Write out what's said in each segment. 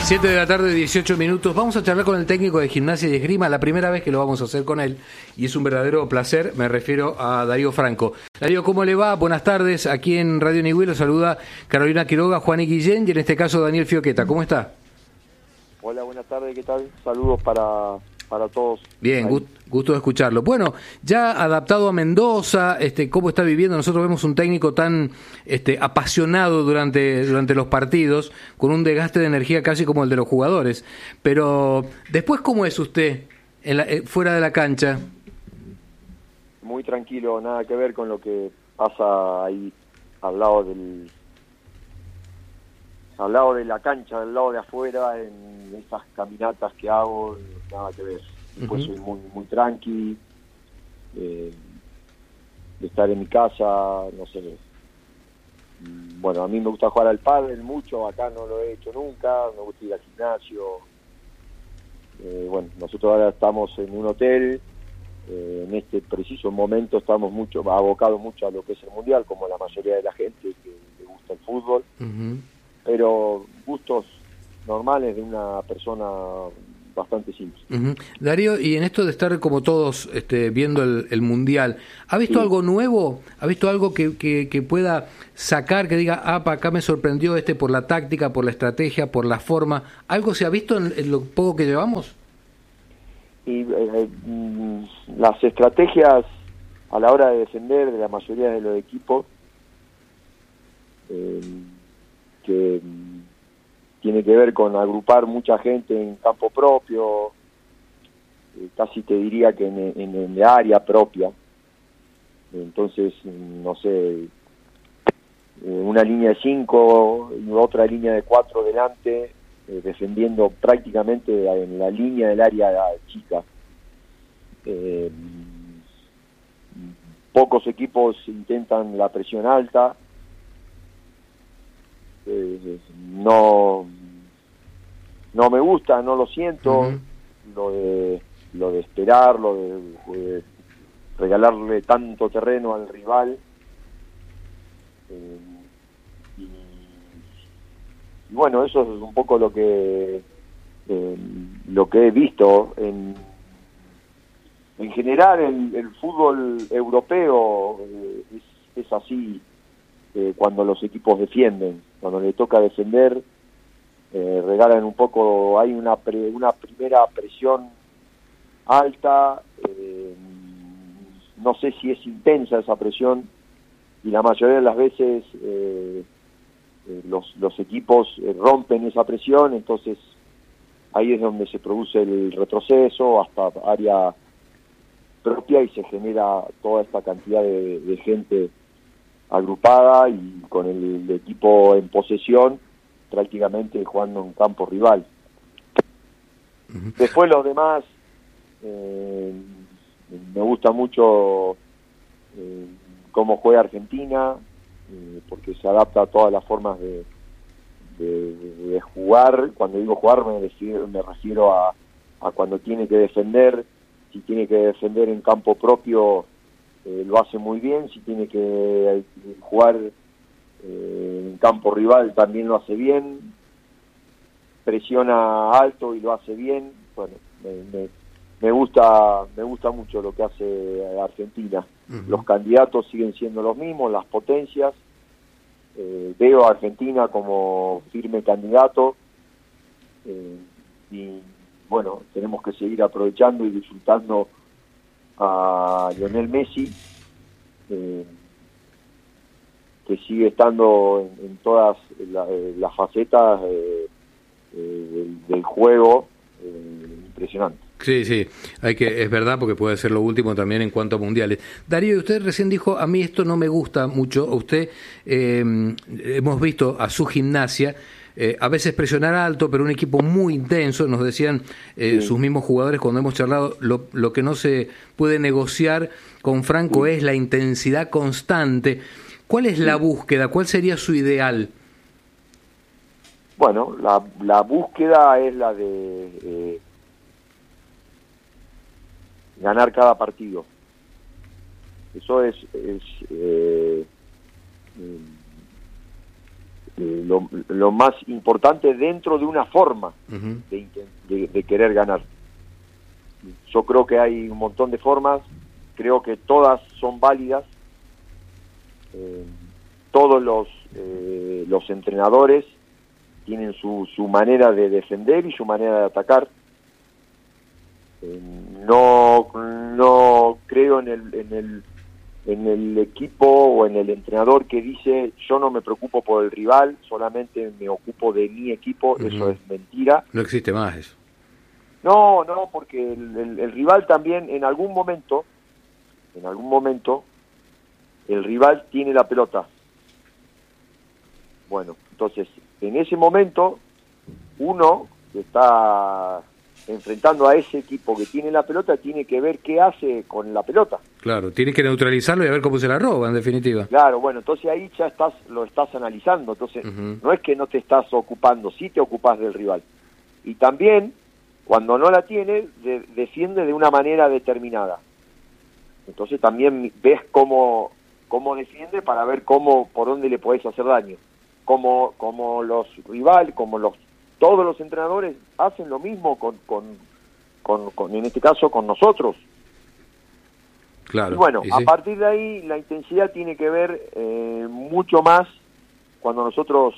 7 de la tarde, 18 minutos. Vamos a charlar con el técnico de Gimnasia y Esgrima, la primera vez que lo vamos a hacer con él, y es un verdadero placer. Me refiero a Darío Franco. Darío, ¿cómo le va? Buenas tardes. Aquí en Radio Nigüí lo saluda Carolina Quiroga, Juan y Guillén, y en este caso Daniel Fioqueta. ¿Cómo está? Hola, buenas tardes, ¿qué tal? Saludos para todos. Bien, gusto de escucharlo. Bueno, ya adaptado a Mendoza, ¿cómo está viviendo? Nosotros vemos un técnico tan apasionado durante los partidos, con un desgaste de energía casi como el de los jugadores. Pero después, ¿cómo es usted fuera de la cancha? Muy tranquilo, nada que ver con lo que pasa ahí al lado de la cancha, al lado de afuera, en esas caminatas que hago, nada que ver. Después soy muy tranqui, de estar en mi casa, no sé. Bueno, a mí me gusta jugar al pádel mucho, acá no lo he hecho nunca, me gusta ir al gimnasio. Bueno, nosotros ahora estamos en un hotel, en este preciso momento estamos abocados mucho a lo que es el mundial, como la mayoría de la gente que le gusta el fútbol. Pero gustos normales de una persona bastante simple. Darío, y en esto de estar como todos viendo el Mundial, ¿ha visto algo nuevo? ¿Ha visto algo que pueda sacar, que diga, acá me sorprendió por la táctica, por la estrategia, por la forma? ¿Algo se ha visto en lo poco que llevamos? Y las estrategias a la hora de defender de la mayoría de los equipos, que tiene que ver con agrupar mucha gente en campo propio, casi te diría que en el área propia. Entonces, no sé, una línea de 5 y otra línea de 4 delante, defendiendo prácticamente en la línea del área chica. Pocos equipos intentan la presión alta. No me gusta, no lo siento, lo de esperar, lo de regalarle tanto terreno al rival, y bueno, eso es un poco lo que he visto en general. El fútbol europeo es así. Cuando los equipos defienden, cuando le toca defender, regalan un poco, hay una primera presión alta, no sé si es intensa esa presión, y la mayoría de las veces los equipos rompen esa presión, entonces ahí es donde se produce el retroceso hasta área propia y se genera toda esta cantidad de gente agrupada y con el equipo en posesión, prácticamente jugando en campo rival. Después los demás, me gusta mucho cómo juega Argentina, porque se adapta a todas las formas de jugar. Cuando digo jugar me refiero a cuando tiene que defender. Si tiene que defender en campo propio, lo hace muy bien. Si tiene que jugar en campo rival, también lo hace bien. Presiona alto y lo hace bien. Bueno, me gusta mucho lo que hace Argentina. Los candidatos siguen siendo los mismos, las potencias. Veo a Argentina como firme candidato, y bueno, tenemos que seguir aprovechando y disfrutando a Lionel Messi, que sigue estando en todas las facetas del juego, impresionante. Sí, es verdad, porque puede ser lo último también en cuanto a mundiales. Darío, usted recién dijo, a mí esto no me gusta mucho. Usted, hemos visto a su Gimnasia a veces presionar alto, pero un equipo muy intenso. Nos decían sus mismos jugadores cuando hemos charlado, lo que no se puede negociar con Franco es la intensidad constante. ¿Cuál es la búsqueda? ¿Cuál sería su ideal? Bueno, la búsqueda es la de ganar cada partido. Eso es lo más importante dentro de una forma de querer ganar. Yo creo que hay un montón de formas, creo que todas son válidas. Todos los entrenadores tienen su manera de defender y su manera de atacar. No creo en el equipo o en el entrenador que dice yo no me preocupo por el rival, solamente me ocupo de mi equipo. Eso es mentira. No existe más eso. No, porque el rival también en algún momento el rival tiene la pelota. Bueno, entonces en ese momento uno que está enfrentando a ese equipo que tiene la pelota tiene que ver qué hace con la pelota. Claro, tiene que neutralizarlo y a ver cómo se la roba, en definitiva. Claro, bueno, entonces ahí ya lo estás analizando. Entonces no es que no te estás ocupando, sí te ocupas del rival. Y también cuando no la tiene, defiende de una manera determinada. Entonces también ves cómo defiende para ver por dónde le podés hacer daño. Como los rivales, todos los entrenadores hacen lo mismo con en este caso con nosotros. Claro. Y bueno, sí. A partir de ahí la intensidad tiene que ver mucho más cuando nosotros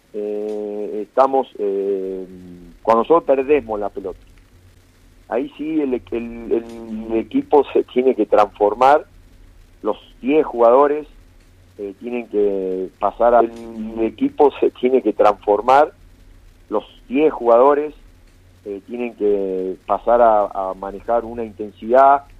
cuando nosotros perdemos la pelota. Ahí sí el equipo se tiene que transformar, los 10 jugadores tienen que pasar el equipo se tiene que transformar, los 10 jugadores tienen que pasar a manejar una intensidad